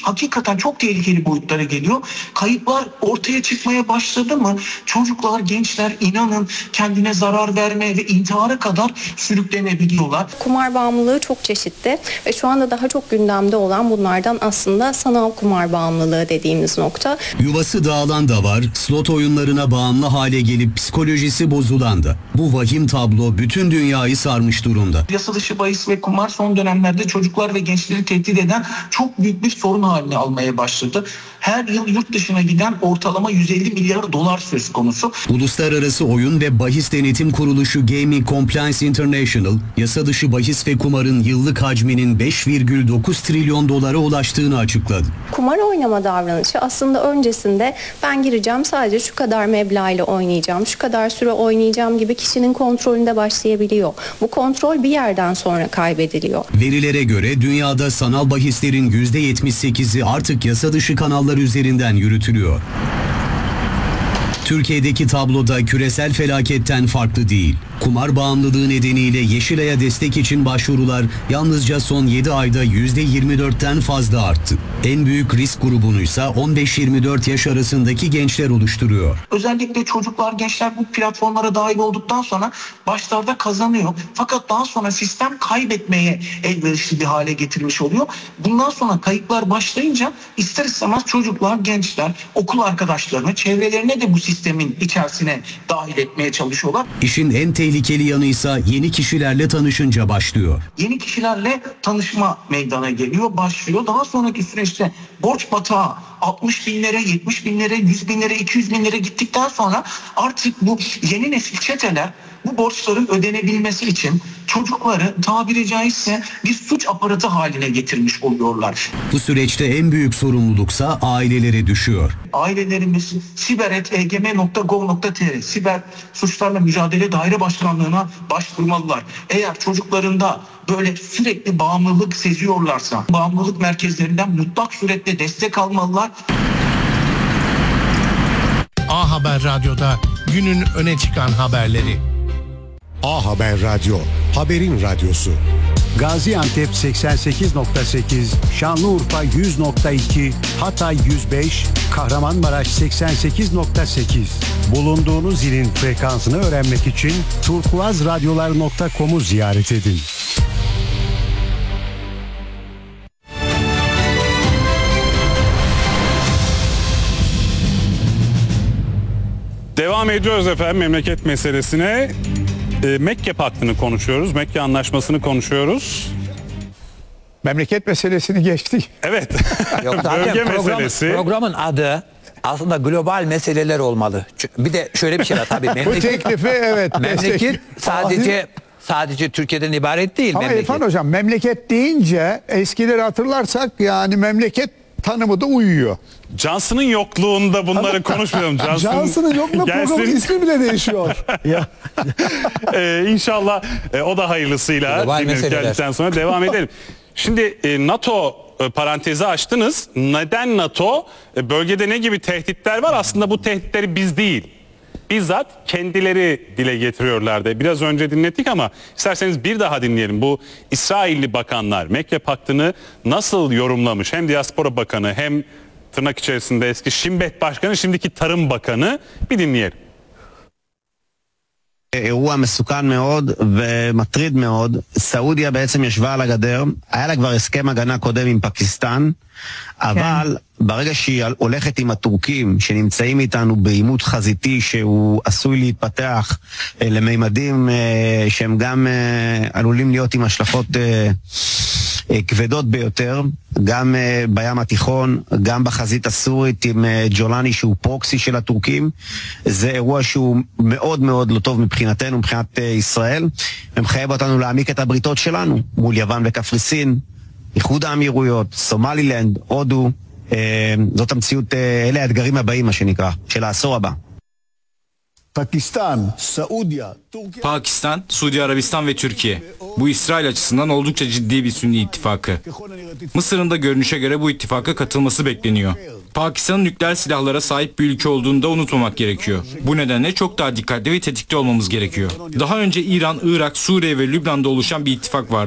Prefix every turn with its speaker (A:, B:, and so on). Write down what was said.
A: hakikaten çok tehlikeli boyutlara geliyor. Kayıplar ortaya çıkmaya başladı mı çocuklar, gençler inanın kendine zarar vermeye ve intihara kadar sürüklenebiliyorlar.
B: Kumar bağımlılığı çok çeşitli ve şu anda daha çok gündemde olan bunlardan aslında sanal kumar bağımlılığı dediğimiz nokta.
C: Yuvası dağılan da var, slot oyunlarına bağımlı hale gelip psikolojisi bozulan da. Bu vahim tablo bütün dünyayı sarmış durumda.
A: Yasa dışı bahis ve kumar son dönemlerde çocuklar ve gençleri tehdit eden çok büyük bir sorun haline almaya başladı. Her yıl yurt dışına giden ortalama 150 milyar dolar söz konusu.
C: Uluslararası Oyun ve Bahis Denetim Kuruluşu Gaming Compliance International, yasa dışı bahis ve kumarın yıllık hacminin 5,9 trilyon dolara ulaştığını açıkladı.
B: Kumar oynama davranışı aslında öncesinde ben gireceğim sadece şu kadar meblağ ile oynayacağım, şu kadar süre oynayacağım gibi kişinin kontrolünde başlayabiliyor. Bu kontrol bir yerden sonra kaybediliyor.
C: Verilere göre dünyada sanal bahislerin %78'i artık yasa dışı kanallar üzerinden yürütülüyor. Türkiye'deki tabloda küresel felaketten farklı değil. Kumar bağımlılığı nedeniyle Yeşilay'a destek için başvurular yalnızca son 7 ayda %24'ten fazla arttı. En büyük risk grubunuysa 15-24 yaş arasındaki gençler oluşturuyor.
A: Özellikle çocuklar, gençler bu platformlara dahil olduktan sonra başlarda kazanıyor. Fakat daha sonra sistem kaybetmeye elverişli bir hale getirmiş oluyor. Bundan sonra kayıplar başlayınca ister istemez çocuklar, gençler, okul arkadaşlarını, çevrelerine de bu sistemin içerisine dahil etmeye çalışıyorlar.
C: İşin en tehlikeli yanıysa yeni kişilerle tanışınca başlıyor.
A: Yeni kişilerle tanışma meydana geliyor, başlıyor. Daha sonraki süreçte borç batağı 60 binlere, 70 binlere, 100 binlere, 200 binlere gittikten sonra artık bu yeni nesil çeteler bu borçların ödenebilmesi için çocukları tabiri caizse bir suç aparatı haline getirmiş oluyorlar.
C: Bu süreçte en büyük sorumluluksa ailelere düşüyor.
A: Ailelerimiz siber@egm.gov.tr Siber Suçlarla Mücadele Daire Başkanlığı'na başvurmalılar. Eğer çocuklarında böyle sürekli bağımlılık seziyorlarsa bağımlılık merkezlerinden mutlak suretle destek almalılar.
D: A Haber Radyo'da günün öne çıkan haberleri.
E: A Haber Radyo, haberin radyosu.
F: Gaziantep 88.8, Şanlıurfa 100.2, Hatay 105, Kahramanmaraş 88.8. Bulunduğunuz ilin frekansını öğrenmek için turkuazradyolar.com'u ziyaret edin.
G: Devam ediyoruz efendim memleket meselesine. Mekke Paktı'nı konuşuyoruz. Mekke Anlaşması'nı konuşuyoruz.
H: Memleket meselesini geçtik.
G: Evet.
I: Yok,
G: Bölge meselesi.
I: Programın adı aslında global meseleler olmalı. Bir de şöyle bir şey var tabii.
H: Bu teklifi evet.
I: Memleket sadece Türkiye'den ibaret değil.
H: Ama İrfan Hocam memleket deyince eskileri hatırlarsak yani memleket tanımı da uyuyor.
G: Johnson'ın yokluğunda bunları konuşmayalım.
H: Johnson'ın yokluğunda programın ismi bile değişiyor.
G: İnşallah o da hayırlısıyla geldikten sonra devam edelim. Şimdi NATO parantezi açtınız. Neden NATO? Bölgede ne gibi tehditler var? Aslında bu tehditleri biz değil, bizzat kendileri dile getiriyorlardı. Biraz önce dinlettik ama isterseniz bir daha dinleyelim. Bu İsrailli bakanlar Mekke Paktı'nı nasıl yorumlamış? Hem Diaspora Bakanı hem tırnak içerisinde eski Shin Bet Başkanı, şimdiki Tarım Bakanı. Bir dinleyelim.
J: אירוע מסוכן מאוד ומטריד מאוד. סעודיה בעצם ישבה על הגדר, היה לה כבר הסכם הגנה קודם עם פקיסטן, אבל ברגע שהיא הולכת עם הטורקים שנמצאים איתנו בעימות חזיתי שהוא עשוי להתפתח לממדים שהם גם עלולים להיות עם השלכות כבדות ביותר, גם בים התיכון, גם בחזית הסורית עם ג'ולני שהוא פרוקסי של הטורקים. זה אירוע שהוא מאוד מאוד לא טוב מבחינתנו, מבחינת ישראל, ומחייב אותנו להעמיק את הבריתות שלנו מול יוון וקפריסין, איחוד האמירויות, סומלילנד, הודו. זאת המציאות, אלה האתגרים הבאים מה שנקרא, של העשור הבא.
F: Pakistan, Saudya, Türkiye...
K: Pakistan, Suudi Arabistan ve Türkiye. Bu İsrail açısından oldukça ciddi bir Sünni ittifakı. Mısır'ın da görünüşe göre bu ittifaka katılması bekleniyor. Pakistan'ın nükleer silahlara sahip bir ülke olduğunu da unutmamak gerekiyor. Bu nedenle çok daha dikkatli ve tetikte olmamız gerekiyor. Daha önce İran, Irak, Suriye ve Lübnan'da oluşan bir ittifak vardı.